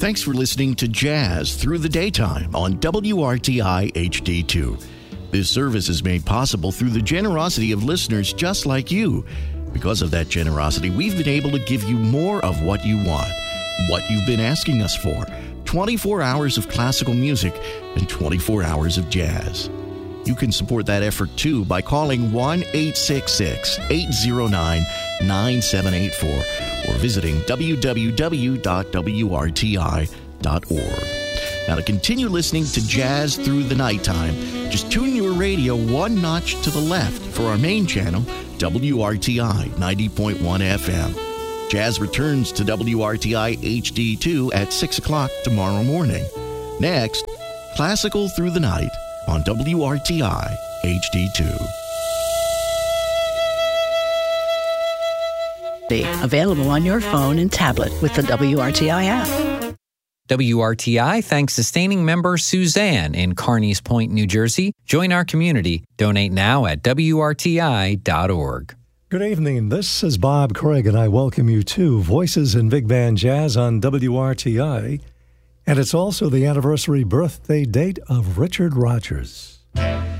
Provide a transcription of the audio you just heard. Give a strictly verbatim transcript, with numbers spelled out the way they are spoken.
Thanks for listening to Jazz Through the Daytime on W R T I H D two. This service is made possible through the generosity of listeners just like you. Because of that generosity, we've been able to give you more of what you want, what you've been asking us for. twenty-four hours of classical music and twenty-four hours of jazz. You can support that effort too by calling one eight six six, eight zero nine, nine seven eight four or visiting w w w dot w r t i dot org. Now, to continue listening to Jazz Through the Nighttime, just tune your radio one notch to the left for our main channel, W R T I ninety point one F M. Jazz returns to W R T I H D two at six o'clock tomorrow morning. Next, Classical Through the Night on W R T I H D two. Available on your phone and tablet with the W R T I app. W R T I thanks sustaining member Suzanne in Carneys Point, New Jersey. Join our community. Donate now at W R T I dot org. Good evening. This is Bob Craig, and I welcome you to Voices in Big Band Jazz on W R T I. And it's also the anniversary birthday date of Richard Rodgers.